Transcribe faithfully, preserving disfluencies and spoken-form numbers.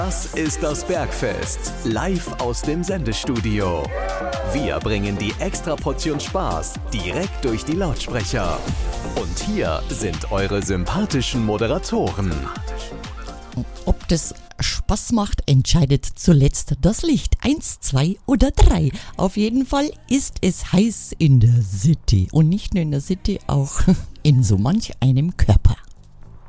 Das ist das Bergfest, live aus dem Sendestudio. Wir bringen die Extraportion Spaß direkt durch die Lautsprecher. Und hier sind eure sympathischen Moderatoren. Ob das Spaß macht, entscheidet zuletzt das Licht. Eins, zwei oder drei. Auf jeden Fall ist es heiß in der City. Und nicht nur in der City, auch in so manch einem Körper.